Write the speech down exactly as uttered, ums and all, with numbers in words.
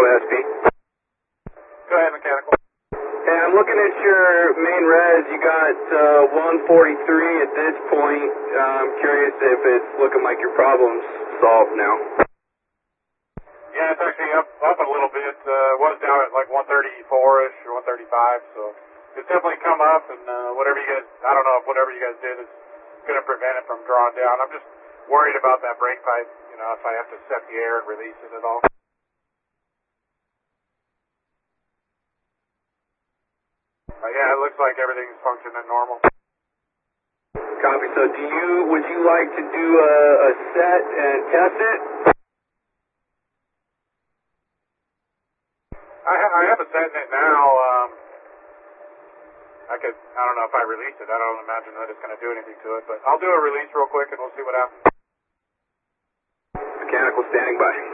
S P. Go ahead, mechanical. Hey, I'm looking at your main res. You got uh, one forty-three at this point. Uh, I'm curious if it's looking like your problem's solved now. Yeah, it's actually up up a little bit. Uh, it was down at like one thirty-four-ish or one thirty-five, so it's definitely come up, and uh, whatever you guys, I don't know if whatever you guys did is going to prevent it from drawing down. I'm just worried about that brake pipe, you know, if I have to set the air and release it at all. But yeah, it looks like everything's functioning normal. Copy. So do you, would you like to do a, a set and test it? I, ha I have a set in it now. Um, I could, I don't know if I release it. I don't imagine that it's going to do anything to it, but I'll do a release real quick and we'll see what happens. Mechanical standing by.